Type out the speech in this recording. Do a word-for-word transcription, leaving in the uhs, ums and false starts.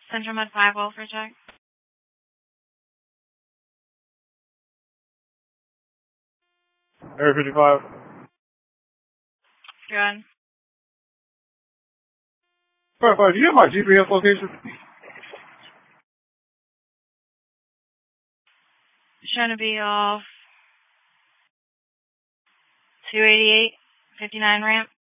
Central Med five welfare check. Area fifty-five. Good. Firefighter, do you have my G P S location? Showing to be off two eighty-eight, fifty-nine ramp.